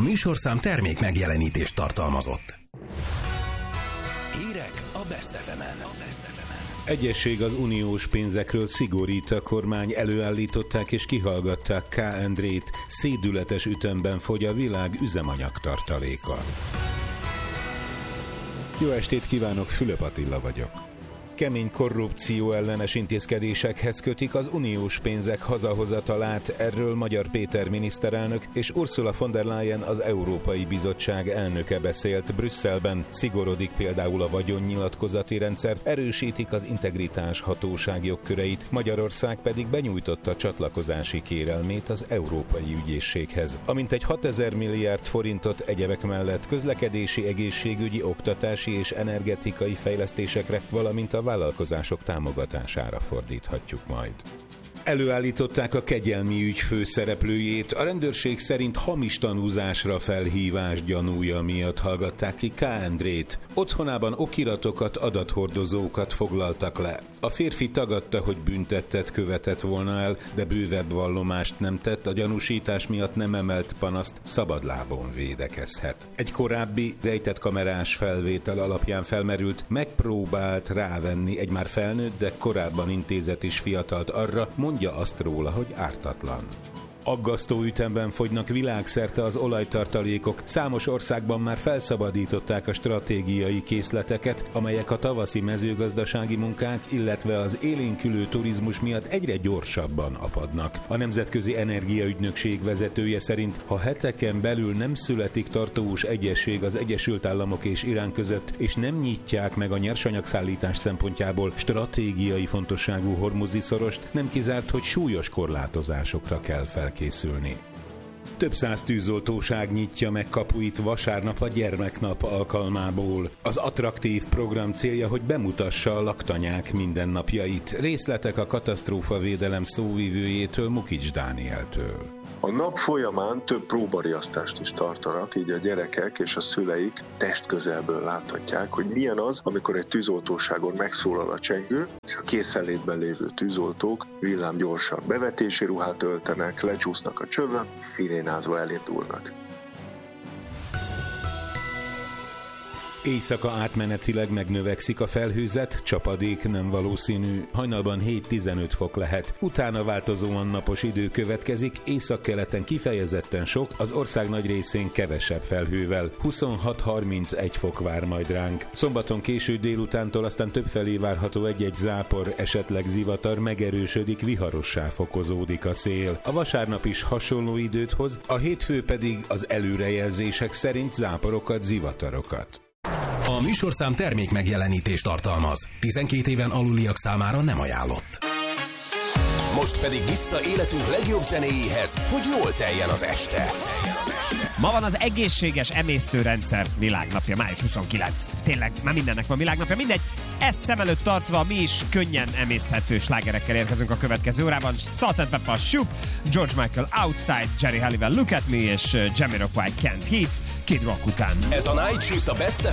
műsorszám termék megjelenítést tartalmazott. Hírek a Best FM-en. Egyesség az uniós pénzekről szigorít a kormány, előállították és kihallgatták K. Endrét, szédületes ütemben fogy a világ üzemanyagtartaléka. Jó estét kívánok, Fülöp Attila vagyok. Kemény korrupció ellenes intézkedésekhez kötik az uniós pénzek hazahozatalát, erről Magyar Péter miniszterelnök és Ursula von der Leyen, az Európai Bizottság elnöke beszélt Brüsszelben. Szigorodik például a vagyonnyilatkozati rendszer, erősítik az integritás hatóság jogköreit, Magyarország pedig benyújtotta csatlakozási kérelmét az Európai Ügyészséghez. Amint egy 6000 milliárd forintot egyebek mellett közlekedési, egészségügyi, oktatási és energetikai fejlesztésekre, valamint a vállalkozások támogatására fordíthatjuk majd. Előállították a kegyelmi ügy főszereplőjét, a rendőrség szerint hamis tanúzásra felhívás gyanúja miatt hallgatták ki K. Endrét. Otthonában okiratokat, adathordozókat foglaltak le. A férfi tagadta, hogy büntettet követett volna el, de bővebb vallomást nem tett, a gyanúsítás miatt nem emelt panaszt, szabadlábon védekezhet. Egy korábbi rejtett kamerás felvétel alapján felmerült, megpróbált rávenni egy már felnőtt, de korábban intézett is fiatalt arra, mondja azt róla, hogy ártatlan. Aggasztó ütemben fogynak világszerte az olajtartalékok, számos országban már felszabadították a stratégiai készleteket, amelyek a tavaszi mezőgazdasági munkák, illetve az élénkülő turizmus miatt egyre gyorsabban apadnak. A Nemzetközi Energiaügynökség vezetője szerint, ha heteken belül nem születik tartós egyezség az Egyesült Államok és Irán között, és nem nyitják meg a nyersanyagszállítás szempontjából stratégiai fontosságú Hormuzi szorost, nem kizárt, hogy súlyos korlátozásokra kell felkészülni. Több száz tűzoltóság nyitja meg kapuit vasárnap a gyermeknap alkalmából. Az attraktív program célja, hogy bemutassa a laktanyák mindennapjait. Részletek a katasztrófavédelem szóvivőjétől, Mukics Dánieltől. A nap folyamán több próbariasztást is tartanak, így a gyerekek és a szüleik testközelből láthatják, hogy milyen az, amikor egy tűzoltóságon megszólal a csengő, és a készenlétben lévő tűzoltók villámgyorsan bevetési ruhát öltenek, lecsúsznak a csövön, szirénázva elindulnak. Éjszaka átmenetileg megnövekszik a felhőzet, csapadék nem valószínű, hajnalban 7-15 fok lehet. Utána változóan napos idő következik, északkeleten kifejezetten sok, az ország nagy részén kevesebb felhővel. 26-31 fok vár majd ránk. Szombaton késő délutántól aztán többfelé várható egy-egy zápor, esetleg zivatar, megerősödik, viharossá fokozódik a szél. A vasárnap is hasonló időt hoz, a hétfő pedig az előrejelzések szerint záporokat, zivatarokat. A műsorszám termék megjelenítést tartalmaz. 12 éven aluliak számára nem ajánlott. Most pedig vissza életünk legjobb zenéjéhez, hogy jól teljen az este. Ma van az egészséges emésztőrendszer világnapja, május 29. Tényleg, már mindennek van világnapja, mindegy. Ezt szem előtt tartva mi is könnyen emészthető slágerekkel érkezünk a következő órában. Salt & Pepper Shoop, George Michael Outside, Jerry Halliwell Look at Me és Jamiroquai Can't Heat, Kid Rock után. Ez a Night Shift a Best